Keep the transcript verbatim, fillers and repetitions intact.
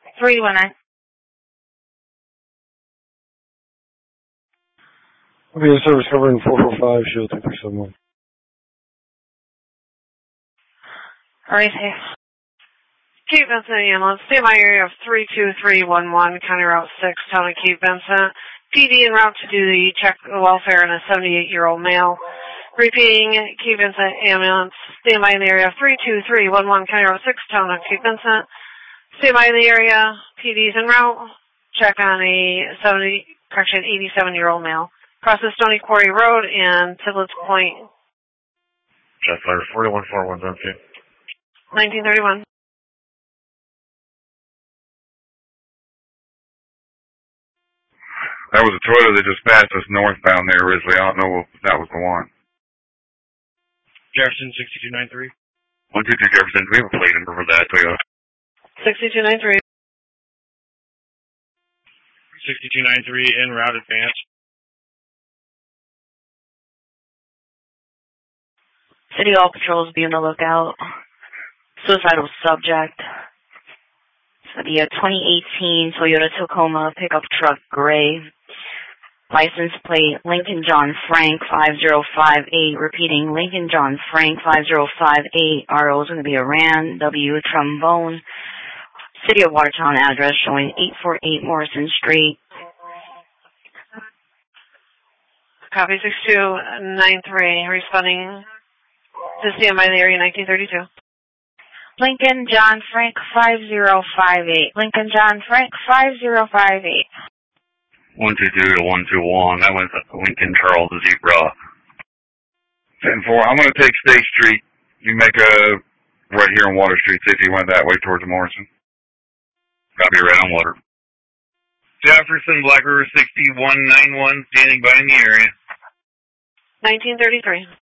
three one nine. Okay, service covering four four five, shield two three seven one. Alright, hey. Cape Vincent ambulance, stay by area of three two three one one, County Route six, Town of Cape Vincent. P D en route to do the check welfare in a seventy-eight-year-old male. Repeating, Cape Vincent ambulance, stay by in the area of three two three one one, County Route six, Town of Cape Vincent. Stay by in the area, P D's en route, check on a seventy, correction, eighty-seven-year-old male. Crosses Stony Quarry Road and Tiblets Point. Jet Flyer forty-one four one seven two. nineteen thirty-one. That was a Toyota that just passed us northbound there, Risley. I don't know if that was the one. Jefferson sixty-two ninety-three. one two two Jefferson, do we have a plate number for that Toyota? sixty-two ninety-three. sixty-two ninety-three, en route advance. City Hall patrols be on the lookout. Suicidal subject. It's going to be a twenty eighteen Toyota Tacoma pickup truck, gray. License plate, Lincoln John Frank five zero five eight. Repeating, Lincoln John Frank five zero five eight. R O is going to be a Ran, W, trombone. City of Watertown address showing eight forty-eight Morrison Street. Copy six two nine three, responding to stand by the area nineteen thirty-two. Lincoln John Frank five zero five eight. Lincoln John Frank five zero five eight. one two two to one two one. That was Lincoln Charles Zebra. ten four. I'm going to take State Street. You make a right here on Water Street. See if you went that way towards Morrison. Copy, right on Water. Jefferson, Black River sixty-one ninety-one, standing by in the area. nineteen thirty-three.